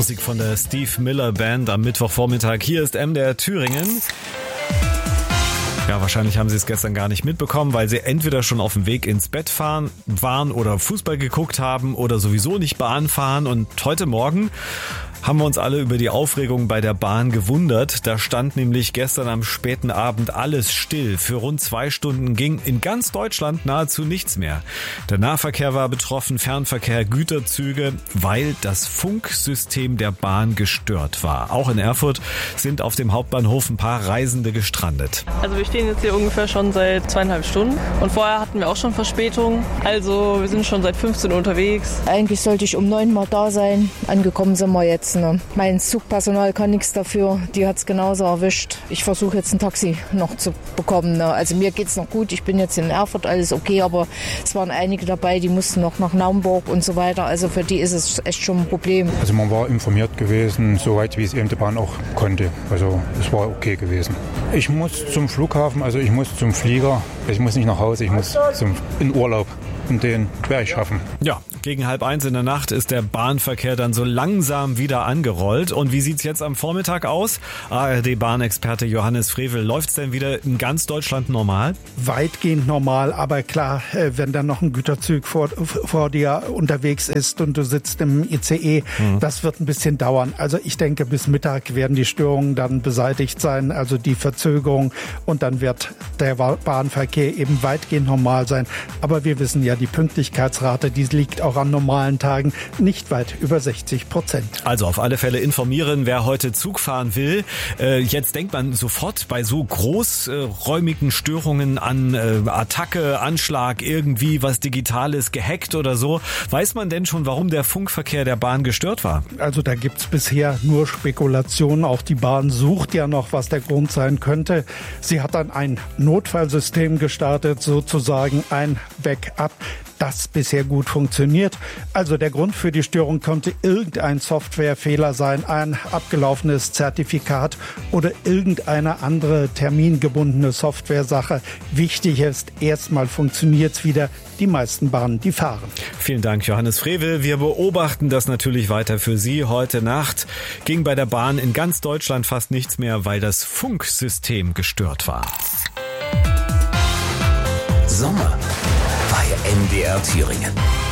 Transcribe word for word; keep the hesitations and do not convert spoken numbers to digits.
Musik von der Steve Miller Band am Mittwochvormittag. Hier ist M D R Thüringen. Ja, wahrscheinlich haben Sie es gestern gar nicht mitbekommen, weil Sie entweder schon auf dem Weg ins Bett fahren waren oder Fußball geguckt haben oder sowieso nicht Bahn fahren. Und heute Morgen haben wir uns alle über die Aufregung bei der Bahn gewundert. Da stand nämlich gestern am späten Abend alles still. Für rund zwei Stunden ging in ganz Deutschland nahezu nichts mehr. Der Nahverkehr war betroffen, Fernverkehr, Güterzüge, weil das Funksystem der Bahn gestört war. Auch in Erfurt sind auf dem Hauptbahnhof ein paar Reisende gestrandet. Also wir stehen jetzt hier ungefähr schon seit zweieinhalb Stunden und vorher hatten wir auch schon Verspätung. Also wir sind schon seit fünfzehn Uhr unterwegs. Eigentlich sollte ich um neun mal da sein. Angekommen sind wir jetzt. Ne? Mein Zugpersonal kann nichts dafür. Die hat es genauso erwischt. Ich versuche jetzt ein Taxi noch zu bekommen. Ne? Also mir geht es noch gut. Ich bin jetzt in Erfurt, alles okay. Aber es waren einige dabei, die mussten noch nach Naumburg und so weiter. Also für die ist es echt schon ein Problem. Also man war informiert gewesen, soweit wie es eben die Bahn auch konnte. Also es war okay gewesen. Ich muss zum Flughafen, also ich muss zum Flieger. Ich muss nicht nach Hause, ich muss zum, in Urlaub. Und den werde ich schaffen. Ja, gegen halb eins in der Nacht ist der Bahnverkehr dann so langsam wieder angerollt. Und wie sieht's jetzt am Vormittag aus? A R D-Bahnexperte Johannes Frevel, läuft's denn wieder in ganz Deutschland normal? Weitgehend normal, aber klar, wenn dann noch ein Güterzug vor, vor dir unterwegs ist und du sitzt im I C E, mhm. das wird ein bisschen dauern. Also ich denke, bis Mittag werden die Störungen dann beseitigt sein, also die Verzögerung, und dann wird der Bahnverkehr eben weitgehend normal sein. Aber wir wissen ja, die Pünktlichkeitsrate, die liegt auch an normalen Tagen nicht weit über sechzig Prozent. Also auf alle Fälle informieren, wer heute Zug fahren will. Äh, jetzt denkt man sofort bei so großräumigen Störungen an äh, Attacke, Anschlag, irgendwie was Digitales, gehackt oder so. Weiß man denn schon, warum der Funkverkehr der Bahn gestört war? Also da gibt's bisher nur Spekulationen. Auch die Bahn sucht ja noch, was der Grund sein könnte. Sie hat dann ein Notfallsystem gestartet, sozusagen ein Backup, das bisher gut funktioniert. Also der Grund für die Störung könnte irgendein Softwarefehler sein, ein abgelaufenes Zertifikat oder irgendeine andere termingebundene Softwaresache. Wichtig ist, erstmal funktioniert es wieder. Die meisten Bahnen, die fahren. Vielen Dank, Johannes Frevel. Wir beobachten das natürlich weiter für Sie. Heute Nacht ging bei der Bahn in ganz Deutschland fast nichts mehr, weil das Funksystem gestört war. Sommer bei M D R Thüringen.